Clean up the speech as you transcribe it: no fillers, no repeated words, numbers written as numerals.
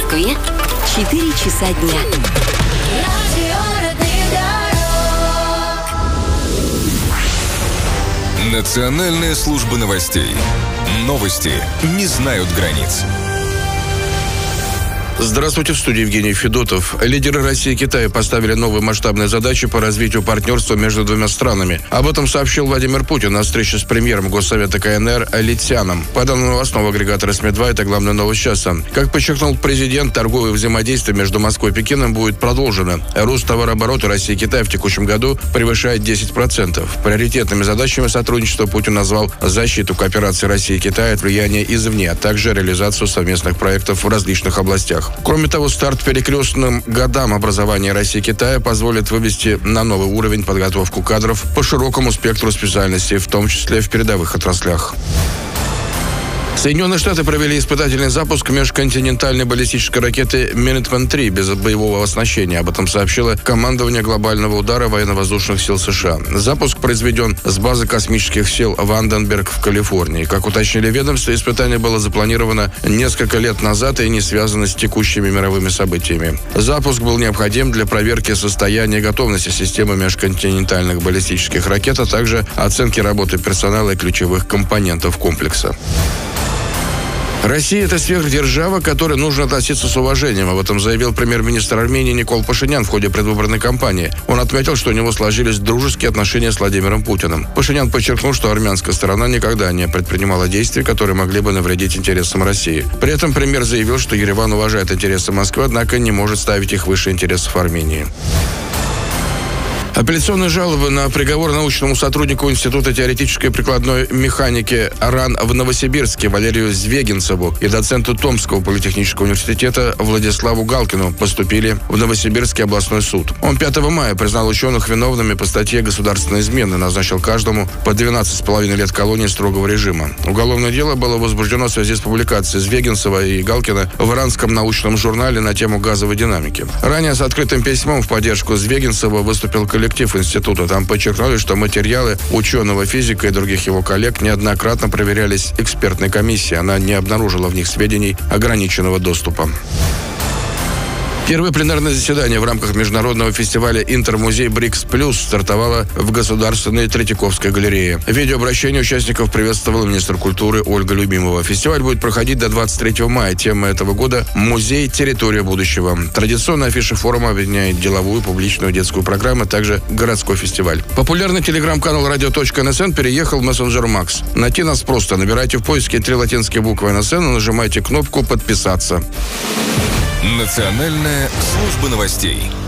Москве 4 часа дня. Национальная служба новостей. Новости не знают границ. Здравствуйте, в студии Евгений Федотов. Лидеры России и Китая поставили новые масштабные задачи по развитию партнерства между двумя странами. Об этом сообщил Владимир Путин на встрече с премьером Госсовета КНР Литсяном. По данным новостного агрегатора СМИ-2, это главная новость часа. Как подчеркнул президент, торговое взаимодействие между Москвой и Пекином будет продолжено. Рост товарооборота России и Китая в текущем году превышает 10%. Приоритетными задачами сотрудничества Путин назвал защиту кооперации России и Китая от влияния извне, а также реализацию совместных проектов в различных областях. Кроме того, старт перекрестным годам образования России и Китая позволит вывести на новый уровень подготовку кадров по широкому спектру специальностей, в том числе в передовых отраслях. Соединенные Штаты провели испытательный запуск межконтинентальной баллистической ракеты «Минитмен-3» без боевого оснащения. Об этом сообщило командование глобального удара военно-воздушных сил США. Запуск произведен с базы космических сил Ванденберг в Калифорнии. Как уточнили ведомства, испытание было запланировано несколько лет назад и не связано с текущими мировыми событиями. Запуск был необходим для проверки состояния готовности системы межконтинентальных баллистических ракет, а также оценки работы персонала и ключевых компонентов комплекса. Россия – это сверхдержава, к которой нужно относиться с уважением. Об этом заявил премьер-министр Армении Никол Пашинян в ходе предвыборной кампании. Он отметил, что у него сложились дружеские отношения с Владимиром Путиным. Пашинян подчеркнул, что армянская сторона никогда не предпринимала действий, которые могли бы навредить интересам России. При этом премьер заявил, что Ереван уважает интересы Москвы, однако не может ставить их выше интересов Армении. Апелляционные жалобы на приговор научному сотруднику Института теоретической и прикладной механики РАН в Новосибирске Валерию Звегинцеву и доценту Томского политехнического университета Владиславу Галкину поступили в Новосибирский областной суд. Он 5 мая признал ученых виновными по статье «Государственной измены» и назначил каждому по 12,5 лет колонии строгого режима. Уголовное дело было возбуждено в связи с публикацией Звегинцева и Галкина в иранском научном журнале на тему газовой динамики. Ранее с открытым письмом в поддержку Звегинцева выступил коллектив института. Там подчеркнули, что материалы ученого-физика и других его коллег неоднократно проверялись экспертной комиссией. Она не обнаружила в них сведений ограниченного доступа. Первое пленарное заседание в рамках международного фестиваля «Интермузей БРИКС Плюс» стартовало в Государственной Третьяковской галерее. В видеообращении участников приветствовала министр культуры Ольга Любимова. Фестиваль будет проходить до 23 мая. Тема этого года – «Музей. Территория будущего». Традиционная афиша форума объединяет деловую, публичную, детскую программу, а также городской фестиваль. Популярный телеграм-канал «Радио.НСН» переехал в мессенджер Макс. Найти нас просто. Набирайте в поиске 3 латинские буквы НСН и нажимайте кнопку «Подписаться». Национальная служба новостей.